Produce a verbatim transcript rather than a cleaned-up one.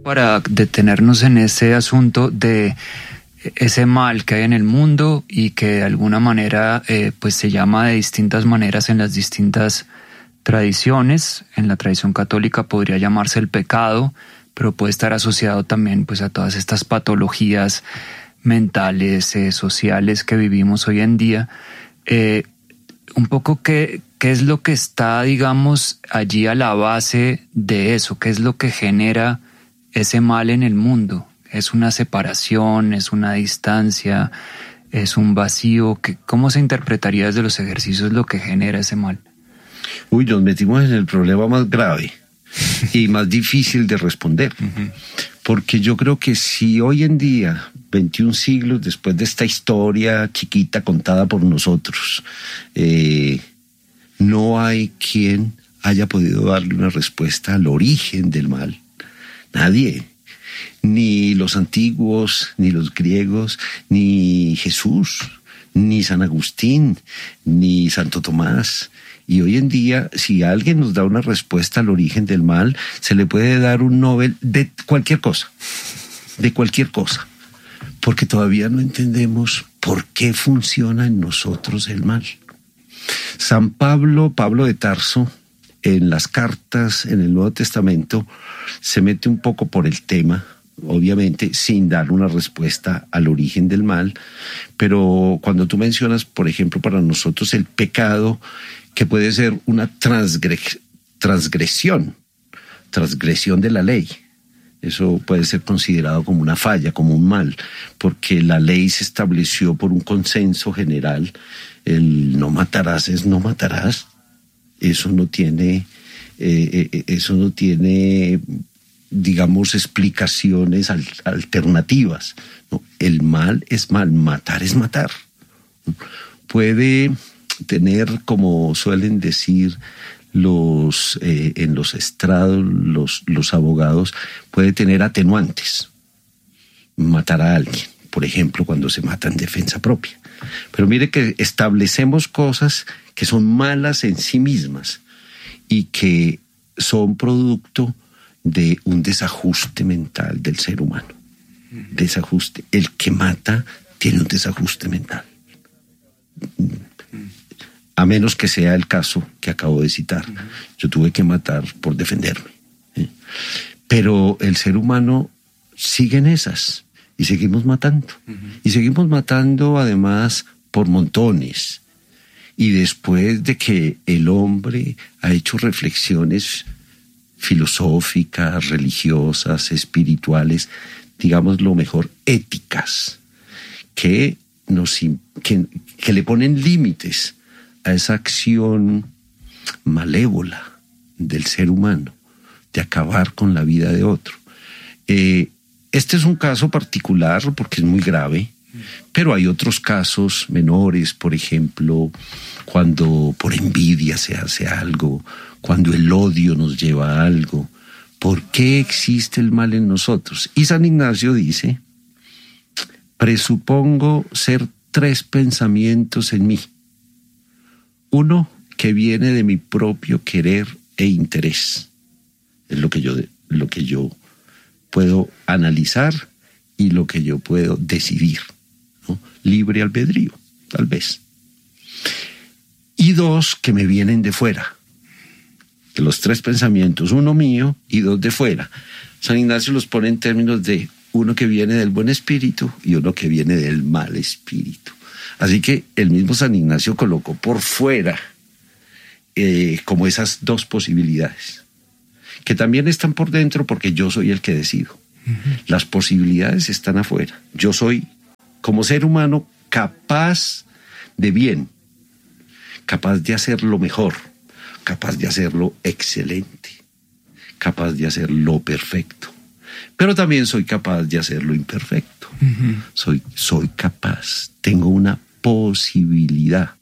Para detenernos en ese asunto de ese mal que hay en el mundo y que de alguna manera eh, pues se llama de distintas maneras en las distintas tradiciones. En la tradición católica podría llamarse el pecado, pero puede estar asociado también pues a todas estas patologías mentales, eh, sociales que vivimos hoy en día. Eh, un poco qué, qué es lo que está, digamos, allí a la base de eso, qué es lo que genera ese mal en el mundo. ¿Es una separación, es una distancia, es un vacío? ¿Cómo se interpretaría desde los ejercicios lo que genera ese mal? Uy, nos metimos en el problema más grave y más difícil de responder. Uh-huh. Porque yo creo que si hoy en día, veintiún siglos después de esta historia chiquita contada por nosotros, eh, no hay quien haya podido darle una respuesta al origen del mal. Nadie. Ni los antiguos, ni los griegos, ni Jesús, ni San Agustín, ni Santo Tomás. Y hoy en día, si alguien nos da una respuesta al origen del mal, se le puede dar un Nobel de cualquier cosa, de cualquier cosa, porque todavía no entendemos por qué funciona en nosotros el mal. San Pablo, Pablo de Tarso, en las cartas en el Nuevo Testamento, se mete un poco por el tema, obviamente sin dar una respuesta al origen del mal, pero cuando tú mencionas, por ejemplo, para nosotros el pecado, que puede ser una transgre- transgresión, transgresión de la ley, eso puede ser considerado como una falla, como un mal, porque la ley se estableció por un consenso general, el no matarás es no matarás, eso no tiene, eh, eh, eso no tiene, digamos, explicaciones al, alternativas. No, el mal es mal, matar es matar. Puede tener, como suelen decir los eh, en los estrados, los, los abogados, puede tener atenuantes. Matar a alguien, por ejemplo, cuando se mata en defensa propia. Pero mire que establecemos cosas que son malas en sí mismas y que son producto de un desajuste mental del ser humano. Desajuste. El que mata tiene un desajuste mental. A menos que sea el caso que acabo de citar. Yo tuve que matar por defenderme. ¿eh? Pero el ser humano sigue en esas y seguimos matando. Uh-huh. Y seguimos matando además por montones. Y después de que el hombre ha hecho reflexiones filosóficas, religiosas, espirituales, digamos lo mejor, éticas, que, nos, que, que le ponen límites a esa acción malévola del ser humano, de acabar con la vida de otro. Eh, este es un caso particular porque es muy grave, pero hay otros casos menores, por ejemplo, cuando por envidia se hace algo, cuando el odio nos lleva a algo. ¿Por qué existe el mal en nosotros? Y San Ignacio dice, presupongo ser tres pensamientos en mí. Uno que viene de mi propio querer e interés. Es lo que yo, lo que yo puedo analizar y lo que yo puedo decidir, ¿no? Libre albedrío, tal vez. Y dos que me vienen de fuera. De los tres pensamientos, uno mío y dos de fuera. San Ignacio los pone en términos de uno que viene del buen espíritu y uno que viene del mal espíritu. Así que el mismo San Ignacio colocó por fuera eh, como esas dos posibilidades, que también están por dentro porque yo soy el que decido. Uh-huh. Las posibilidades están afuera. Yo soy, como ser humano, capaz de bien, capaz de hacer lo mejor, capaz de hacerlo excelente, capaz de hacer lo perfecto. Pero también soy capaz de hacer lo imperfecto. Uh-huh. Soy, soy capaz, tengo una posibilidad.